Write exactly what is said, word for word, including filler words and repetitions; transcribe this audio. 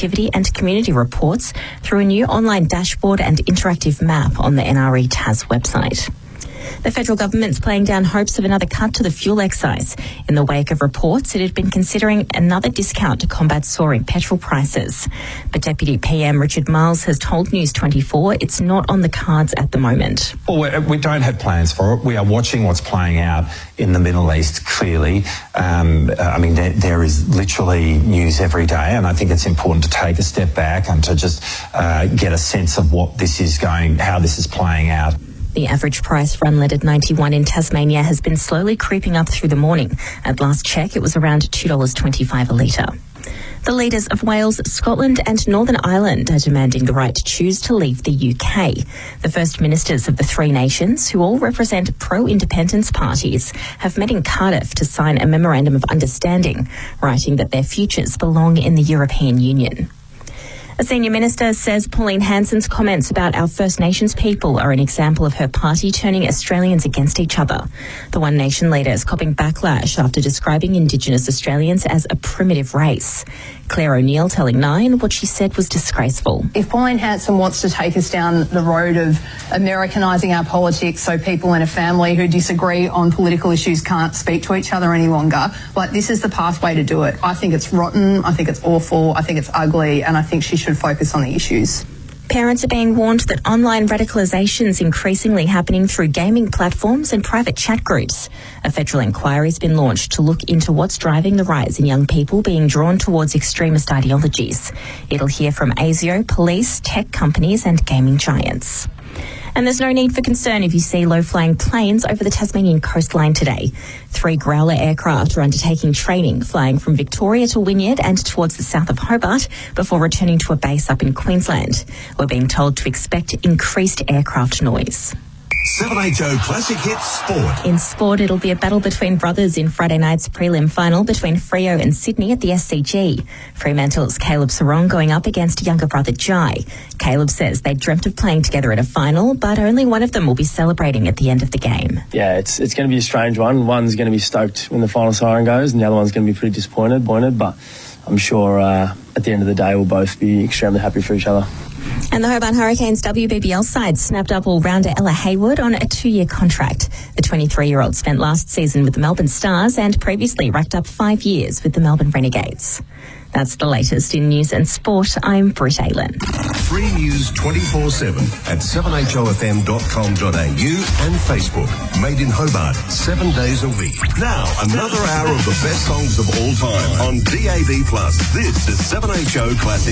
activity and community reports through a new online dashboard and interactive map on the N R E T A S website. The federal government's playing down hopes of another cut to the fuel excise in the wake of reports it had been considering another discount to combat soaring petrol prices. But Deputy P M Richard Marles has told News twenty-four it's not on the cards at the moment. Well, we don't have plans for it. We are watching what's playing out in the Middle East, clearly. Um, I mean, there, there is literally news every day, and I think it's important to take a step back and to just uh, get a sense of what this is going, how this is playing out. The average price for unleaded ninety-one in Tasmania has been slowly creeping up through the morning. At last check, it was around two dollars twenty-five a litre. The leaders of Wales, Scotland and Northern Ireland are demanding the right to choose to leave the U K. The First Ministers of the three nations, who all represent pro-independence parties, have met in Cardiff to sign a memorandum of understanding, writing that their futures belong in the European Union. A senior minister says Pauline Hanson's comments about our First Nations people are an example of her party turning Australians against each other. The One Nation leader is copping backlash after describing Indigenous Australians as a primitive race. Claire O'Neill telling Nine what she said was disgraceful. If Pauline Hanson wants to take us down the road of Americanising our politics so people in a family who disagree on political issues can't speak to each other any longer, like, this is the pathway to do it. I think it's rotten, I think it's awful, I think it's ugly, and I think she should focus on the issues. Parents are being warned that online radicalisation is increasingly happening through gaming platforms and private chat groups. A federal inquiry has been launched to look into what's driving the rise in young people being drawn towards extremist ideologies. It'll hear from ASIO, police, tech companies and gaming giants. And there's no need for concern if you see low-flying planes over the Tasmanian coastline today. Three Growler aircraft are undertaking training, flying from Victoria to Wynyard and towards the south of Hobart before returning to a base up in Queensland. We're being told to expect increased aircraft noise. seven H O Classic Hits Sport. In sport, it'll be a battle between brothers in Friday night's prelim final between Freo and Sydney at the S C G. Fremantle's Caleb Sarong going up against younger brother Jai. Caleb says they dreamt of playing together at a final, but only one of them will be celebrating at the end of the game. Yeah, it's it's going to be a strange one. One's going to be stoked when the final siren goes, and the other one's going to be pretty disappointed, disappointed but I'm sure uh, at the end of the day we'll both be extremely happy for each other. And the Hobart Hurricanes W B B L side snapped up all-rounder Ella Hayward on a two-year contract. The twenty-three-year-old spent last season with the Melbourne Stars and previously racked up five years with the Melbourne Renegades. That's the latest in news and sport. I'm Britt Aylen. Free news twenty-four seven at seven h o f m dot com dot a u and Facebook. Made in Hobart, seven days a week. Now, another hour of the best songs of all time on D A B plus. This is seven H O Classic.